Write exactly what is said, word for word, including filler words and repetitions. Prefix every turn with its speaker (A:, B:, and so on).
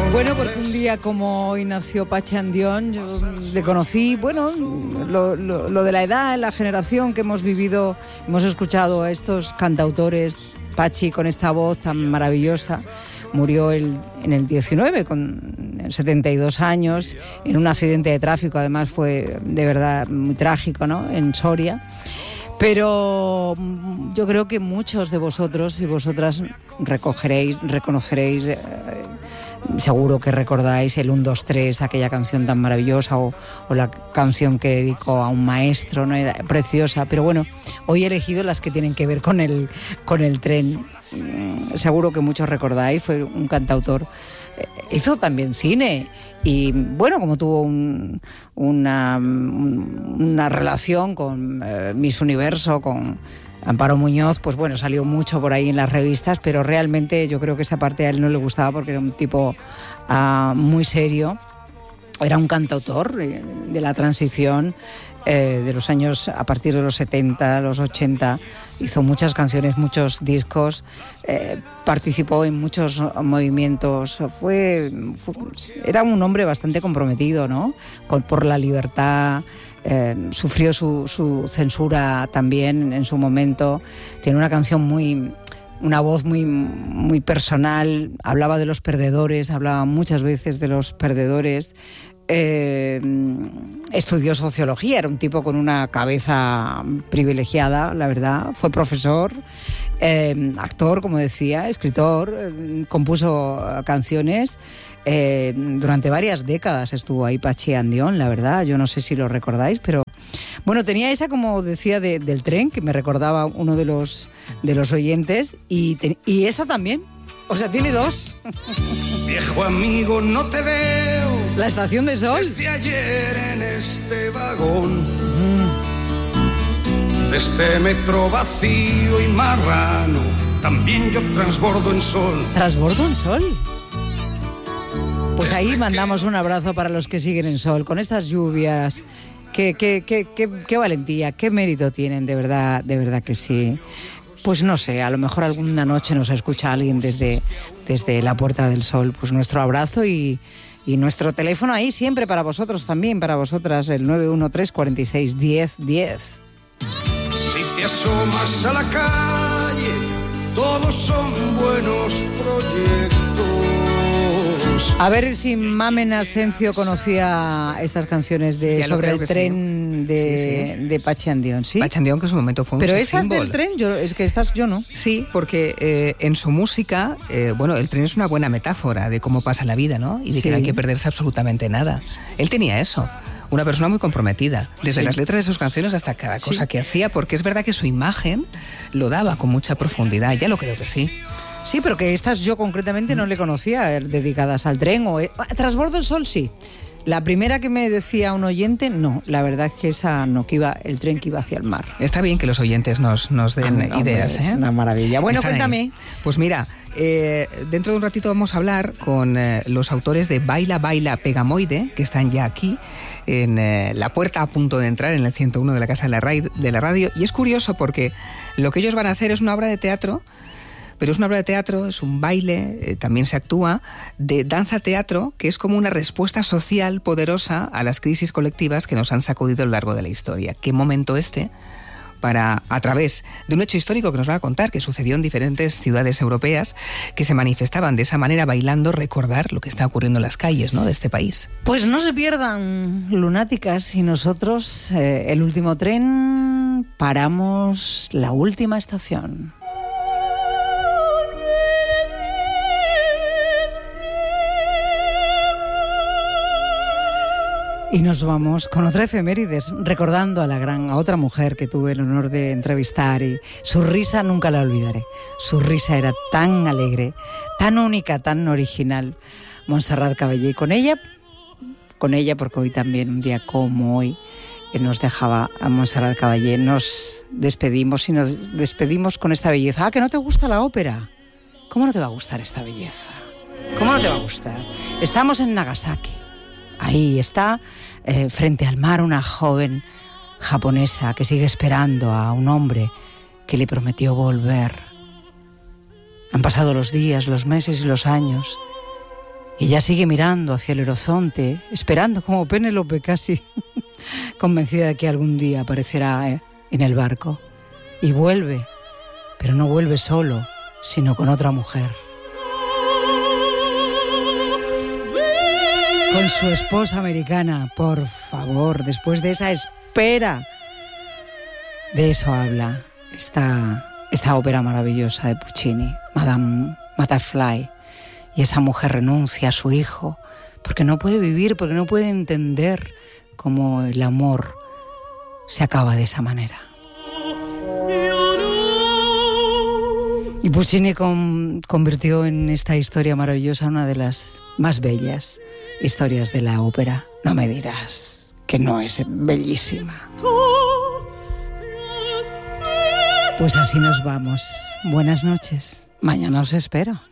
A: Bueno, porque un día como hoy nació Pachi Andión, yo le conocí, bueno, lo, lo, lo de la edad, la generación que hemos vivido, hemos escuchado a estos cantautores, Pachi con esta voz tan maravillosa, murió el, en el diecinueve con setenta y dos años, en un accidente de tráfico, además fue de verdad muy trágico, ¿no?, en Soria. Pero yo creo que muchos de vosotros y vosotras recogeréis, reconoceréis, eh, seguro que recordáis el uno, dos, tres, aquella canción tan maravillosa, o, o la canción que dedicó a un maestro, ¿no?, era preciosa. Pero bueno, hoy he elegido las que tienen que ver con el, con el tren. Seguro que muchos recordáis, fue un cantautor. Hizo también cine y bueno, como tuvo un, una, una relación con eh, Miss Universo, con Amparo Muñoz, pues bueno, salió mucho por ahí en las revistas, pero realmente yo creo que esa parte a él no le gustaba porque era un tipo uh, muy serio. Era un cantautor de la transición, eh, de los años, a partir de los setenta, los ochenta, hizo muchas canciones, muchos discos, eh, participó en muchos movimientos, fue, fue, era un hombre bastante comprometido, ¿no?, Con, por la libertad. Eh, sufrió su, su censura también en su momento. Tiene una canción muy... una voz muy, muy personal, hablaba de los perdedores, hablaba muchas veces de los perdedores. Eh, estudió sociología, era un tipo con una cabeza privilegiada, la verdad. Fue profesor, eh, actor, como decía, escritor, eh, compuso canciones. Eh, durante varias décadas estuvo ahí Pachi Andión, la verdad. Yo no sé si lo recordáis, pero bueno, tenía esa, como decía, de, del tren, que me recordaba uno de los, de los oyentes, y, te, y esa también. O sea, tiene dos.
B: Viejo amigo, no te veo.
A: La estación de sol.
B: Desde ayer en este vagón. Mm. De este metro vacío y marrano. También yo transbordo en sol.
A: ¿Transbordo en sol? Pues ahí mandamos un abrazo para los que siguen en sol, con estas lluvias. Qué, qué, qué, qué, qué valentía, qué mérito tienen, de verdad, de verdad que sí. Pues no sé, a lo mejor alguna noche nos escucha alguien desde, desde la Puerta del Sol. Pues nuestro abrazo y, y nuestro teléfono ahí siempre para vosotros también, para vosotras, el nueve uno tres, cuatro seis, diez, diez.
B: Si te asomas a la calle, todos son buenos proyectos.
A: A ver si Mamen Asencio conocía estas canciones de sobre el tren sí. de, sí, sí. de Pachi Andión, ¿sí?
C: Pachi Andión, que en su momento fue un
A: Pero
C: sex
A: esas
C: symbol.
A: del tren, yo, es que estas yo no.
C: Sí, porque eh, en su música, eh, bueno, el tren es una buena metáfora de cómo pasa la vida, ¿no? Y de sí. que no hay que perderse absolutamente nada. Él tenía eso. Una persona muy comprometida, desde sí. las letras de sus canciones hasta cada cosa sí. que hacía, porque es verdad que su imagen lo daba con mucha profundidad, ya lo creo que sí.
A: Sí, pero que estas yo concretamente no le conocía, dedicadas al tren. O Transbordo el Sol, sí. La primera que me decía un oyente, no. La verdad es que esa no, que iba el tren que iba hacia el mar.
C: Está bien que los oyentes nos, nos den ah, ideas,
A: hombre,
C: ¿eh?
A: Es una maravilla. Bueno, Están cuéntame.
C: Ahí. Pues mira, eh, dentro de un ratito vamos a hablar con eh, los autores de Baila, Baila, Pegamoide, que están ya aquí en eh, la puerta a punto de entrar en el ciento uno de la Casa de la, radio, de la Radio. Y es curioso porque lo que ellos van a hacer es una obra de teatro. Pero es una obra de teatro, es un baile, eh, también se actúa, de danza-teatro, que es como una respuesta social poderosa a las crisis colectivas que nos han sacudido a lo largo de la historia. ¿Qué momento este para, a través de un hecho histórico que nos va a contar, que sucedió en diferentes ciudades europeas, que se manifestaban de esa manera bailando, recordar lo que está ocurriendo en las calles, ¿no?, de este país?
A: Pues no se pierdan, lunáticas, y nosotros, eh, el último tren, paramos la última estación. Y nos vamos con otra efemérides, recordando a la gran, a otra mujer que tuve el honor de entrevistar, y su risa nunca la olvidaré. Su risa era tan alegre, tan única, tan original. Montserrat Caballé. Y con ella, con ella, porque hoy también, un día como hoy, nos dejaba a Montserrat Caballé, nos despedimos y nos despedimos con esta belleza. Ah, ¿que no te gusta la ópera? ¿Cómo no te va a gustar esta belleza? ¿Cómo no te va a gustar? Estamos en Nagasaki. Ahí está, eh, frente al mar, una joven japonesa que sigue esperando a un hombre que le prometió volver. Han pasado los días, los meses y los años, Y ella sigue mirando hacia el horizonte, esperando como Penélope casi, convencida de que algún día aparecerá en el barco. Y vuelve, pero no vuelve solo, sino con otra mujer. Con su esposa americana, por favor, después de esa espera. De eso habla esta, esta ópera maravillosa de Puccini, Madame Butterfly. Y esa mujer renuncia a su hijo porque no puede vivir, porque no puede entender cómo el amor se acaba de esa manera. Y Puccini con, convirtió en esta historia maravillosa una de las más bellas historias de la ópera. No me dirás que no es bellísima. Pues así nos vamos. Buenas noches. Mañana os espero.